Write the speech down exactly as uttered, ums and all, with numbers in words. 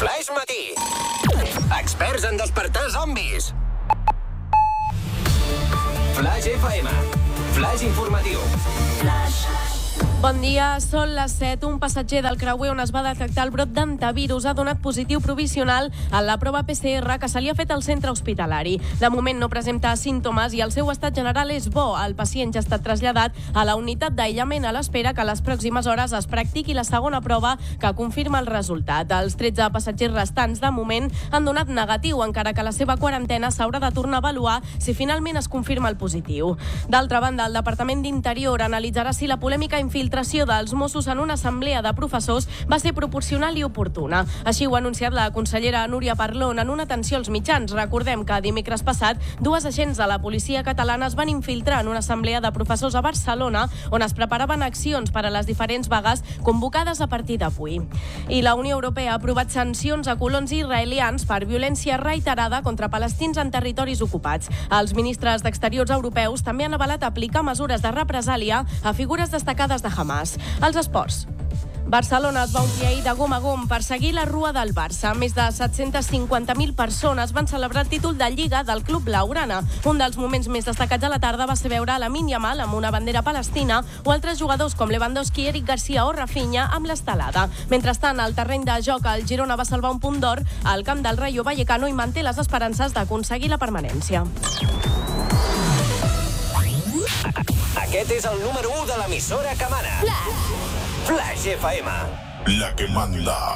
Flash Matí. Experts en despertar zombis. Flash F M. Flash informatiu. Flash. Bon dia, són les set. Un passatger del creuer on es va detectar el brot d'hantavirus ha donat positiu provisional a la prova P C R que se li ha fet al centre hospitalari. De moment no presenta símptomes i el seu estat general és bo. El pacient ja ha estat traslladat a la unitat d'aïllament a l'espera que a les pròximes hores es practiqui la segona prova que confirma el resultat. Els tretze passatgers restants de moment han donat negatiu, encara que la seva quarantena s'haurà de tornar a avaluar si finalment es confirma el positiu. D'altra banda, el Departament d'Interior analitzarà si la polèmica infiltració dels Mossos en una assemblea de professors va ser proporcional i oportuna. Així ho ha anunciat la consellera Núria Parlon en una atenció als mitjans. Recordem que dimecres passat dues agents de la policia catalana es van infiltrar en una assemblea de professors a Barcelona on es preparaven accions per a les diferents vagues convocades a partir d'avui. I la Unió Europea ha aprovat sancions a colons israelians per violència reiterada contra palestins en territoris ocupats. Els ministres d'Exteriors europeus també han avalat aplicar mesures de represàlia a figures destacades de Hamas. Els esports. Barcelona es va omplir ahir de gom a gom per seguir la rua del Barça. Més de set-cents cinquanta mil persones van celebrar el títol de Lliga del club blaugrana. Un dels moments més destacats de la tarda va ser veure a Lamine Yamal amb una bandera palestina o altres jugadors com Lewandowski, Eric Garcia o Rafinha amb l'estelada. Mentrestant, al terreny de joc, el Girona va salvar un punt d'or al camp del Rayo Vallecano i manté les esperances d'aconseguir la permanència. Aquest és el número u de l'emissora que mana. Flash. Flash F M. La que manda.